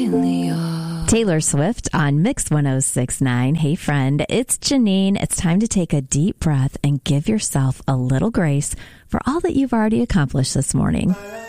Taylor Swift on Mix 1069. Hey, friend, it's Janine. It's time to take a deep breath and give yourself a little grace for all that you've already accomplished this morning.